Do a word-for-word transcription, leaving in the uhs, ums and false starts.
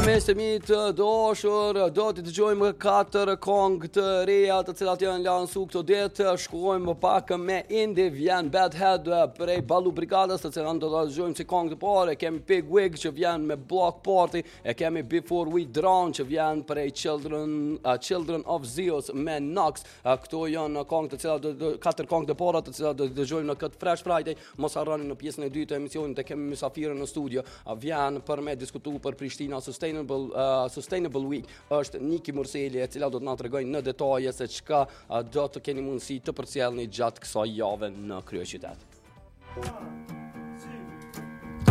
Mirë se mi të dashur, do të dëgjojmë katër këngë të reja të cilat janë lansu këto ditë. Shkojmë pak me Indie, vjen Bad Head prej Ballu Brigadës, të cilën do të dëgjojmë si këngë të parë. Kemi Big Wig që vjen me Block Party, e kemi Before We Drown që vjen prej Children uh, Children of Zeus me Nox. Uh, këto janë këngë të cilat do, do, katër këngë të para të cilat do të dëgjojmë në këtë Fresh Friday. Mos harroni në pjesën e dytë të emisionit të kemi mysafirën në studio. Uh, vjen për me diskutu për Prishtina Sustainable uh, Sustainable Week. Është Niki Murseli e cila do të na tregojë në detaje se çka uh, do të keni mundësi të përcjellni gjatë kësaj jave në kryeqytet.